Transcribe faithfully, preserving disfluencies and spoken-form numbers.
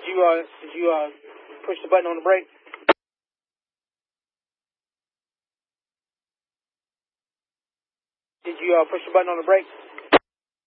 Did you, uh, did you, uh, push the button on the brake? Did you, uh, push the button on the brake?